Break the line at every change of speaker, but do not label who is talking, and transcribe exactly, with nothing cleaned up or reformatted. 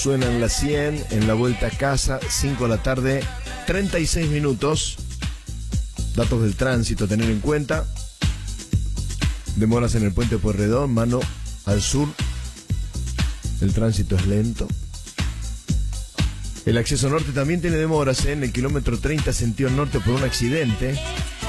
Suenan las cien en la vuelta a casa, cinco de la tarde, treinta y seis minutos. Datos del tránsito a tener en cuenta. Demoras en el puente Pueyrredón, mano al sur. El tránsito es lento. El acceso norte también tiene demoras, ¿eh? En el kilómetro treinta sentido norte por un accidente.